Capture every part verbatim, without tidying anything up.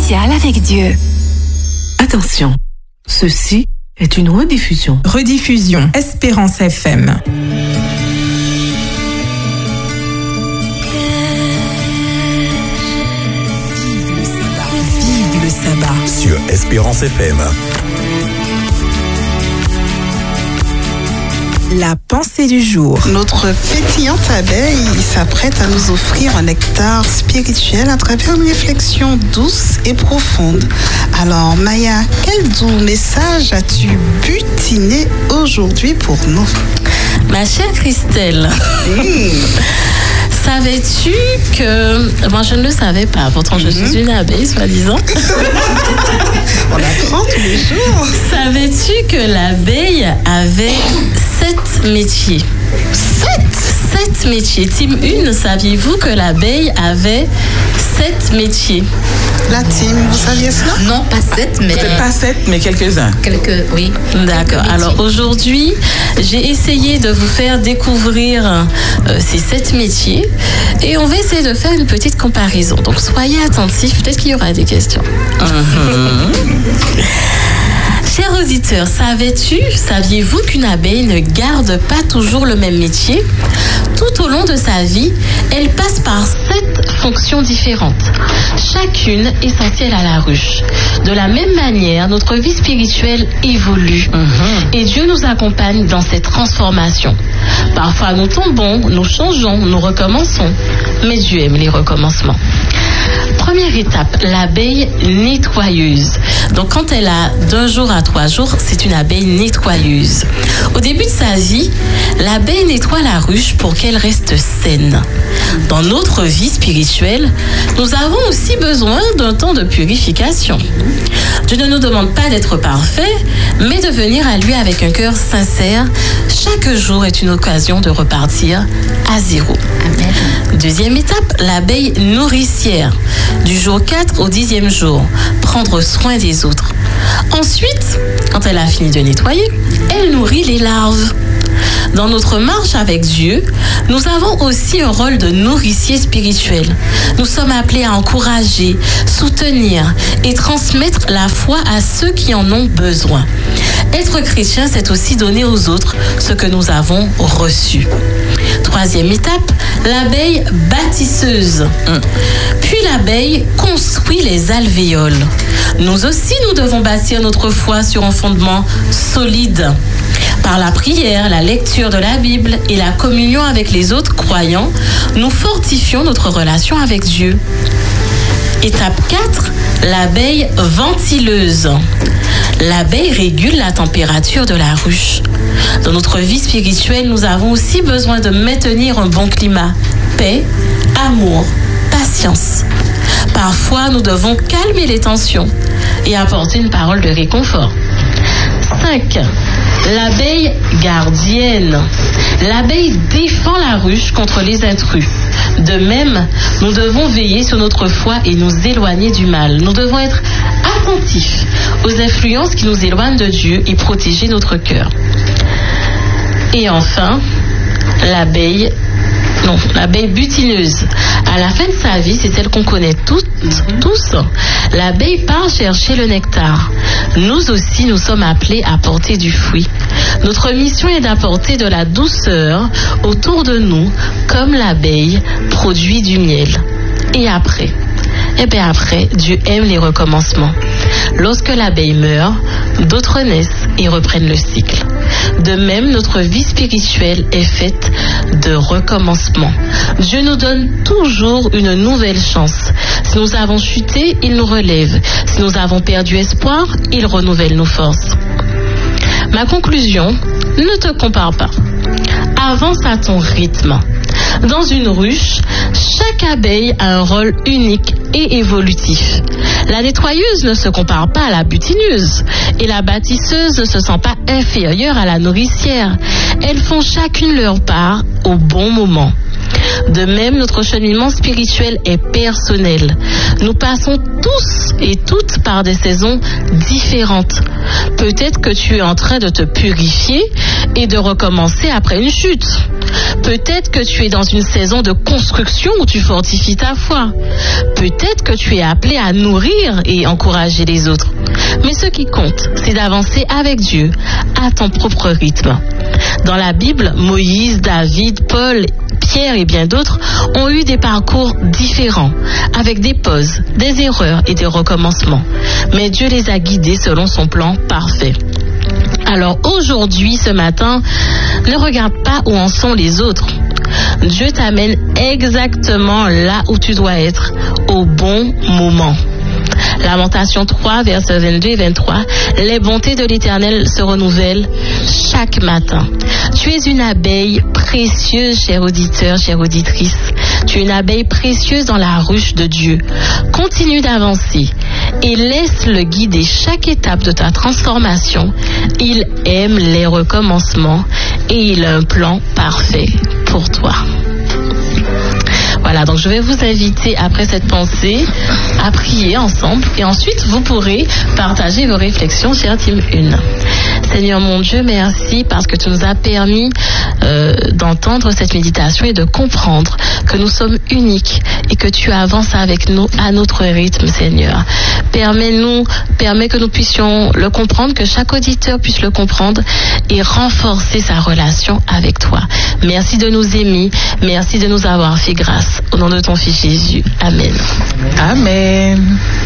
spécial avec Dieu. Attention, ceci est une rediffusion. Rediffusion, Espérance F M. Vive le sabbat sur Espérance F M. La pensée du jour. Notre pétillante abeille s'apprête à nous offrir un nectar spirituel à travers une réflexion douce et profonde. Alors Maya, quel doux message as-tu butiné aujourd'hui pour nous? Ma chère Christelle, mmh. savais-tu que... Moi, je ne le savais pas, pourtant mmh. je suis une abeille, soi-disant. On apprend tous les jours. Savais-tu que l'abeille avait sept métiers? Sept? Sept métiers. Team un, saviez-vous que l'abeille avait sept métiers? La team, vous saviez cela? Non, pas sept, mais... Peut-être pas sept, mais quelques-uns. Quelques, oui. D'accord. Quelques Alors aujourd'hui, j'ai essayé de vous faire découvrir euh, ces sept métiers et on va essayer de faire une petite comparaison. Donc soyez attentifs, peut-être qu'il y aura des questions. Mm-hmm. Chers auditeurs, savais-tu, saviez-vous qu'une abeille ne garde pas toujours le même métier? Tout au long de sa vie, elle passe par sept fonctions différentes, chacune essentielle à la ruche. De la même manière, notre vie spirituelle évolue mmh. et Dieu nous accompagne dans cette transformation. Parfois, nous tombons, nous changeons, nous recommençons, mais Dieu aime les recommencements. Première étape, l'abeille nettoyeuse. Donc quand elle a d'un jour à trois jours, c'est une abeille nettoyeuse. Au début de sa vie, l'abeille nettoie la ruche pour qu'elle reste saine. Dans notre vie spirituelle, nous avons aussi besoin d'un temps de purification. Dieu ne nous demande pas d'être parfait, mais de venir à lui avec un cœur sincère. Chaque jour est une occasion de repartir à zéro. Amen. Deuxième étape, l'abeille nourricière. Du jour quatre au dixième jour, prendre soin des autres. Ensuite, quand elle a fini de nettoyer, elle nourrit les larves. Dans notre marche avec Dieu, nous avons aussi un rôle de nourricier spirituel. Nous sommes appelés à encourager, soutenir et transmettre la foi à ceux qui en ont besoin. Être chrétien, c'est aussi donner aux autres ce que nous avons reçu. Troisième étape, l'abeille bâtisseuse. Puis l'abeille construit les alvéoles. Nous aussi, nous devons bâtir notre foi sur un fondement solide. Par la prière, la lecture de la Bible et la communion avec les autres croyants, nous fortifions notre relation avec Dieu. Étape quatre, l'abeille ventileuse. L'abeille régule la température de la ruche. Dans notre vie spirituelle, nous avons aussi besoin de maintenir un bon climat, paix, amour, patience. Parfois, nous devons calmer les tensions et apporter une parole de réconfort. cinq. L'abeille gardienne. L'abeille défend la ruche contre les intrus. De même, nous devons veiller sur notre foi et nous éloigner du mal. Nous devons être attentifs aux influences qui nous éloignent de Dieu et protéger notre cœur. Et enfin, l'abeille, non, l'abeille butineuse. À la fin de sa vie, c'est celle qu'on connaît toutes, tous. L'abeille part chercher le nectar. Nous aussi, nous sommes appelés à porter du fruit. Notre mission est d'apporter de la douceur autour de nous, comme l'abeille produit du miel. Et après, et bien après, Dieu aime les recommencements. Lorsque l'abeille meurt, d'autres naissent et reprennent le cycle. De même, notre vie spirituelle est faite de recommencements. Dieu nous donne toujours une nouvelle chance. Si nous avons chuté, il nous relève. Si nous avons perdu espoir, il renouvelle nos forces. Ma conclusion, ne te compare pas. Avance à ton rythme. Dans une ruche, chaque abeille a un rôle unique et évolutif. La nettoyeuse ne se compare pas à la butineuse et la bâtisseuse ne se sent pas inférieure à la nourricière. Elles font chacune leur part au bon moment. De même, notre cheminement spirituel est personnel. Nous passons tous et toutes par des saisons différentes. Peut-être que tu es en train de te purifier et de recommencer après une chute. Peut-être que tu es dans une saison de construction où tu fortifies ta foi. Peut-être que tu es appelé à nourrir et encourager les autres. Mais ce qui compte, c'est d'avancer avec Dieu à ton propre rythme. Dans la Bible, Moïse, David, Paul, Pierre et bien d'autres ont eu des parcours différents, avec des pauses, des erreurs et des recommencements. Mais Dieu les a guidés selon son plan parfait. Alors aujourd'hui, ce matin, ne regarde pas où en sont les autres. Dieu t'amène exactement là où tu dois être, au bon moment. Lamentation trois, versets vingt-deux et vingt-trois. Les bontés de l'Éternel se renouvellent chaque matin. Tu es une abeille précieuse, cher auditeur, chère auditrice. Tu es une abeille précieuse dans la ruche de Dieu. Continue d'avancer et laisse-le guider chaque étape de ta transformation. Il aime les recommencements et il a un plan parfait pour toi. Voilà, donc je vais vous inviter après cette pensée à prier ensemble et ensuite vous pourrez partager vos réflexions sur Team un. Seigneur mon Dieu, merci parce que tu nous as permis euh, d'entendre cette méditation et de comprendre que nous sommes uniques et que tu avances avec nous à notre rythme, Seigneur. Permets-nous, permets que nous puissions le comprendre, que chaque auditeur puisse le comprendre et renforcer sa relation avec toi. Merci de nous aimer, merci de nous avoir fait grâce. Au nom de ton Fils Jésus. Amen. Amen.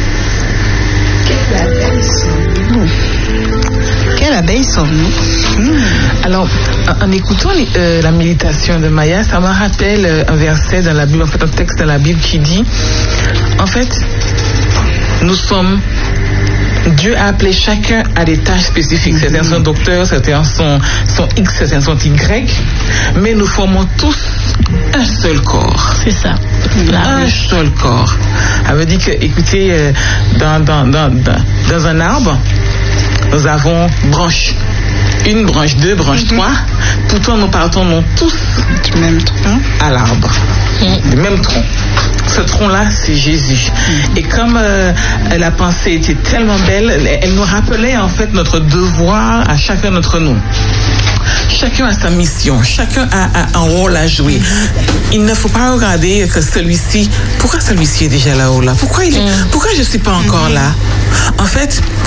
Quelle abeille sommes-nous? Quelle abeille sommes-nous? Mmh. Alors, en, en écoutant les, euh, la méditation de Maya, ça me rappelle euh, un verset dans la Bible, en fait un texte dans la Bible qui dit, en fait, nous sommes, Dieu a appelé chacun à des tâches spécifiques. Certains sont docteurs, certains sont, sont X, certains sont Y, mais nous formons tous un seul corps. C'est ça. Un seul corps. Ça veut dire que, écoutez, euh, dans, dans, dans, dans, dans un arbre, nous avons branche. Une branche, deux branches, mm-hmm. trois. Pourtant, nous partons tous du même tronc à l'arbre. Mm. Du même tronc. Ce tronc-là, c'est Jésus. Mm. Et comme euh, la pensée était tellement belle, elle nous rappelait en fait notre devoir à chacun d'entre nous. Chacun a sa mission, chacun a, a un rôle à jouer. Il ne faut pas regarder que celui-ci, pourquoi celui-ci est déjà là-haut là? Pourquoi il est, mm. pourquoi je ne suis pas encore là? En fait,